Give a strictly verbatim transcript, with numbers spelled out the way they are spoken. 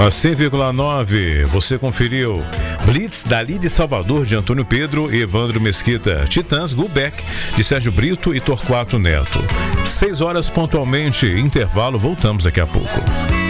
A cem vírgula nove, você conferiu Blitz, Dali de Salvador, de Antônio Pedro e Evandro Mesquita. Titãs, Go Back, de Sérgio Brito e Torquato Neto. Seis horas pontualmente, intervalo, voltamos daqui a pouco.